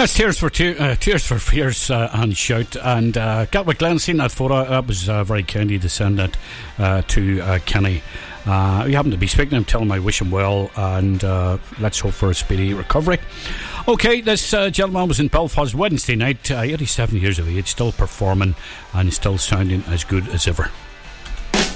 That's Tears for Fears and Shout. And Gatwick Glen, seen that photo. That was very kind of you to send that to Kenny. You happen to be speaking to him, tell him I wish him well, and let's hope for a speedy recovery. Okay, this gentleman was in Belfast Wednesday night, 87 years of age, still performing and still sounding as good as ever.